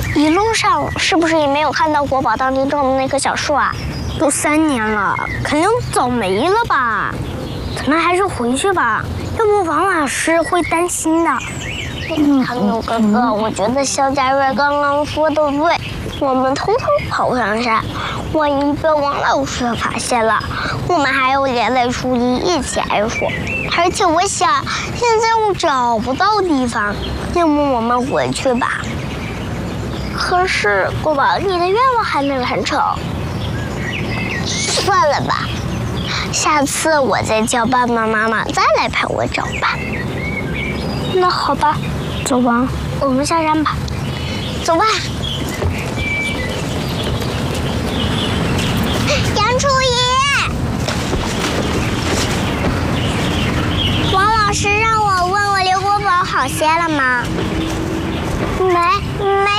一路上是不是也没有看到国宝当年种的那棵小树啊？ 都3年了，肯定早没了吧？咱们还是回去吧，要不王老师会担心的。 唐牛哥哥，我觉得肖佳瑞刚刚说的对，我们偷偷跑上山，万一被王老师发现了，我们还有连累初一一起挨说。而且我想，现在我找不到地方，要么我们回去吧。可是国宝，你的愿望还没完成，算了吧，下次我再叫爸爸妈妈再来陪我找吧。那好吧。 走吧， 我们下山吧。走吧。杨初一，王老师让我问我刘国宝好些了吗？没